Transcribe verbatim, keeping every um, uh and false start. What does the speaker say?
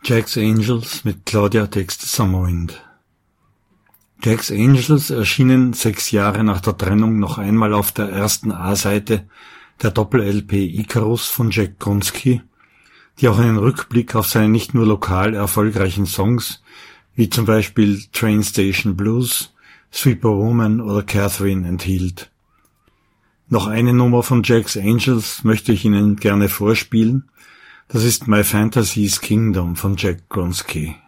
Jack's Angels mit Claudia Text-Samoind. Jack's Angels erschienen sechs Jahre nach der Trennung noch einmal auf der ersten A-Seite der Doppel-L P Icarus von Jack Gonski, die auch einen Rückblick auf seine nicht nur lokal erfolgreichen Songs, wie zum Beispiel Train Station Blues, Sweeper Woman oder Catherine enthielt. Noch eine Nummer von Jack's Angels möchte ich Ihnen gerne vorspielen. Das ist My Fantasy's Kingdom von Jack Gonski.